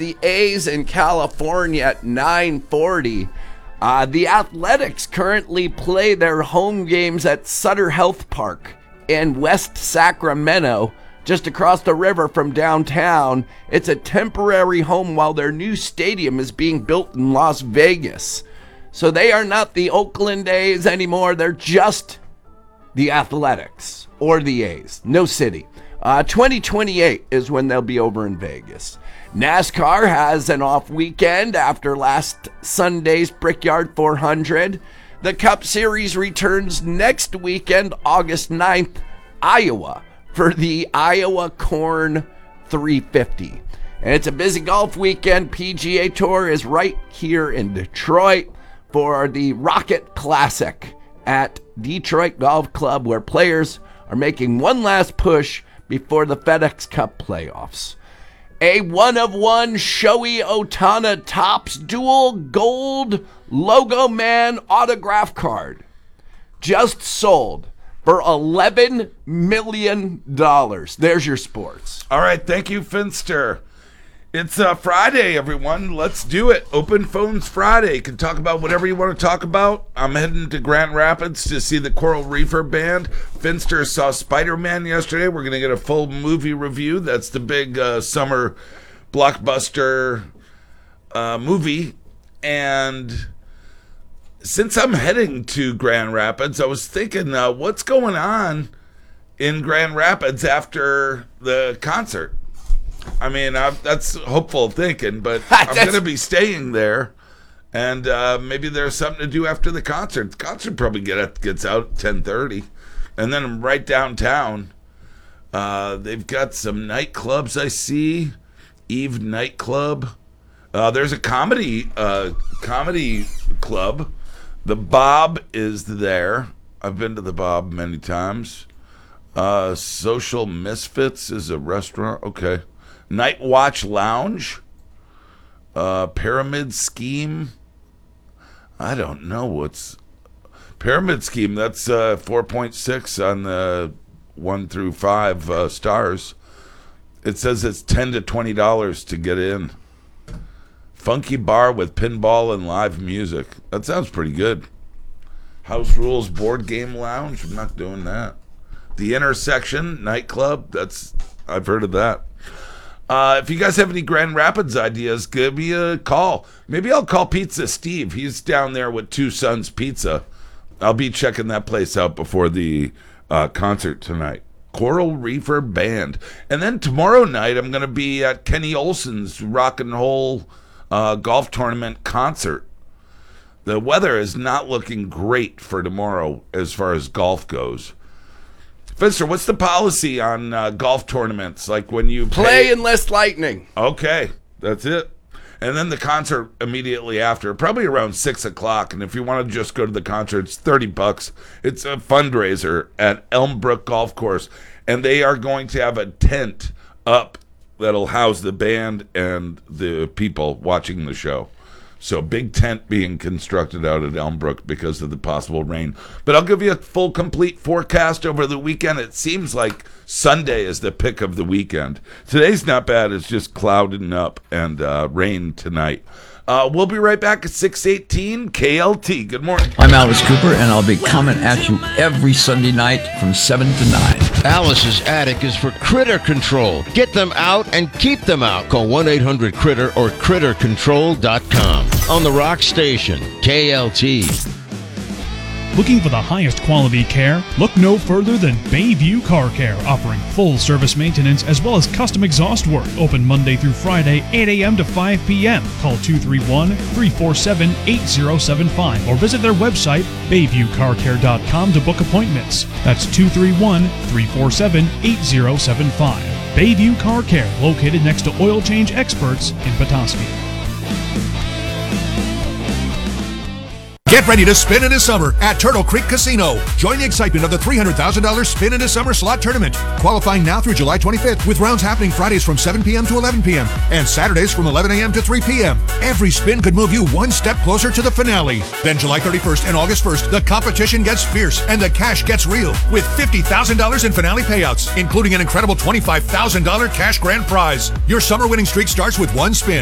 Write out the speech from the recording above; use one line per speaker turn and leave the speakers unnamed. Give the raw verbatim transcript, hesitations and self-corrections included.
the A's in California at nine forty. Uh, the Athletics currently play their home games at Sutter Health Park in West Sacramento, just across the river from downtown. It's a temporary home while their new stadium is being built in Las Vegas. So they are not the Oakland A's anymore. They're just the Athletics or the A's. No city. Uh, twenty twenty-eight is when they'll be over in Vegas. NASCAR has an off weekend after last Sunday's Brickyard four hundred. The Cup Series returns next weekend, August ninth, Iowa, for the Iowa Corn three fifty. And it's a busy golf weekend. P G A Tour is right here in Detroit for the Rocket Classic at Detroit Golf Club, where players are making one last push before the FedEx Cup playoffs. A one-of-one Shohei Ohtani Topps dual gold Logo Man autograph card just sold for eleven million dollars. There's your sports.
All right, thank you, Finster. It's uh, Friday, everyone. Let's do it. Open Phones Friday. You can talk about whatever you want to talk about. I'm heading to Grand Rapids to see the Coral Reefer Band. Finster saw Spider-Man yesterday. We're going to get a full movie review. That's the big uh, summer blockbuster uh, movie. And since I'm heading to Grand Rapids, I was thinking, uh, what's going on in Grand Rapids after the concert? I mean, I, that's hopeful thinking, but I'm going to be staying there, and uh, maybe there's something to do after the concert. The concert probably get, gets out at ten thirty, and then I'm right downtown. Uh, they've got some nightclubs I see, Eve Nightclub. Uh, there's a comedy uh, comedy club. The Bob is there. I've been to the Bob many times. Uh, Social Misfits is a restaurant. Okay. Night Watch Lounge, uh, Pyramid Scheme. I don't know what's Pyramid Scheme. That's uh, four point six on the one through five uh, stars. It says it's ten to twenty dollars to get in. Funky bar with pinball and live music. That sounds pretty good. House Rules Board Game Lounge. I'm not doing that. The Intersection Nightclub. That's I've heard of that. Uh, if you guys have any Grand Rapids ideas, give me a call. Maybe I'll call Pizza Steve. He's down there with Two Sons Pizza. I'll be checking that place out before the uh, concert tonight. Coral Reefer Band. And then tomorrow night, I'm going to be at Kenny Olson's Rock and Roll uh, Golf Tournament concert. The weather is not looking great for tomorrow as far as golf goes. Finster, what's the policy on uh, golf tournaments? Like when you
play, play unless lightning.
Okay, that's it. And then the concert immediately after, probably around six o'clock. And if you want to just go to the concert, it's thirty bucks. It's a fundraiser at Elmbrook Golf Course, and they are going to have a tent up that'll house the band and the people watching the show. So big tent being constructed out at Elmbrook because of the possible rain. But I'll give you a full, complete forecast over the weekend. It seems like Sunday is the pick of the weekend. Today's not bad. It's just clouding up and uh, rain tonight. Uh, we'll be right back at six eighteen K L T. Good morning.
I'm Alice Cooper, and I'll be coming at you every Sunday night from seven to nine.
Alice's Attic is for critter control. Get them out and keep them out. Call one eight hundred critter or critter control dot com. On the Rock Station, K L T.
Looking for the highest quality care? Look no further than Bayview Car Care, offering full service maintenance as well as custom exhaust work. Open Monday through Friday, eight a.m. to five p.m. Call two three one, three four seven, eight zero seven five or visit their website, bayview car care dot com, to book appointments. That's two three one, three four seven, eight zero seven five. Bayview Car Care, located next to Oil Change Experts in Petoskey.
Get ready to spin in the summer at Turtle Creek Casino. Join the excitement of the three hundred thousand dollars Spin in the Summer slot tournament. Qualifying now through July twenty-fifth, with rounds happening Fridays from seven p.m. to eleven p.m. and Saturdays from eleven a.m. to three p.m. Every spin could move you one step closer to the finale. Then July thirty-first and August first, the competition gets fierce and the cash gets real, with fifty thousand dollars in finale payouts, including an incredible twenty-five thousand dollars cash grand prize. Your summer winning streak starts with one spin.